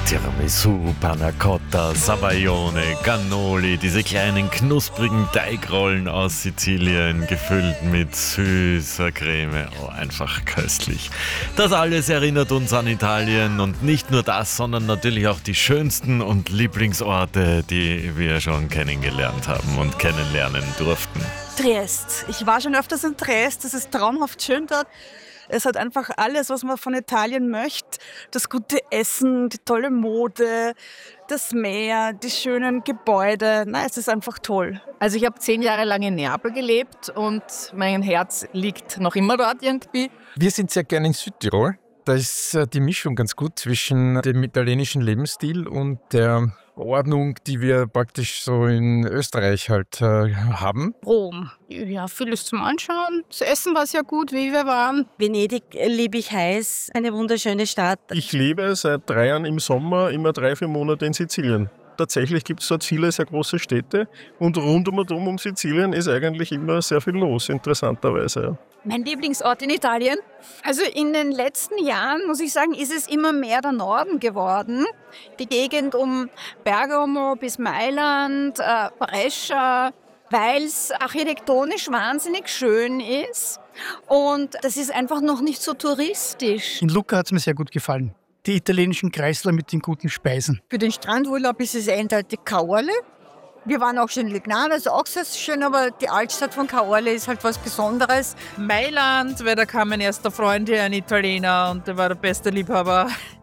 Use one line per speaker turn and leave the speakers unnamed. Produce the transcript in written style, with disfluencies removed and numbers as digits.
Tiramisu, Panna Cotta, Sabaglione, Cannoli, diese kleinen knusprigen Teigrollen aus Sizilien, gefüllt mit süßer Creme. Oh, einfach köstlich. Das alles erinnert uns an Italien und nicht nur das, sondern natürlich auch die schönsten und Lieblingsorte, die wir schon kennengelernt haben und kennenlernen durften.
Triest. Ich war schon öfters in Triest, das ist traumhaft schön dort. Es hat einfach alles, was man von Italien möchte. Das gute Essen, die tolle Mode, das Meer, die schönen Gebäude. Nein, es ist einfach toll.
Also ich habe 10 Jahre lang in Neapel gelebt und mein Herz liegt noch immer dort irgendwie.
Wir sind sehr gerne in Südtirol. Da ist die Mischung ganz gut zwischen dem italienischen Lebensstil und der Ordnung, die wir praktisch so in Österreich halt haben.
Rom. Ja, vieles zum Anschauen. Das Essen war sehr gut, wie wir waren.
Venedig liebe ich heiß, eine wunderschöne Stadt.
Ich lebe seit 3 Jahren im Sommer immer 3-4 Monate in Sizilien. Tatsächlich gibt es dort viele sehr große Städte und rund um Sizilien ist eigentlich immer sehr viel los, interessanterweise. Ja.
Mein Lieblingsort in Italien?
Also in den letzten Jahren, muss ich sagen, ist es immer mehr der Norden geworden. Die Gegend um Bergamo bis Mailand, Brescia, weil es architektonisch wahnsinnig schön ist. Und das ist einfach noch nicht so touristisch.
In Lucca hat es mir sehr gut gefallen. Die italienischen Kreisler mit den guten Speisen.
Für den Strandurlaub ist es eindeutig Caorle. Wir waren auch schon in Legnano, also auch sehr schön, aber die Altstadt von Caorle ist halt was Besonderes.
Mailand, weil da kam mein erster Freund hier, ein Italiener, und der war der beste Liebhaber.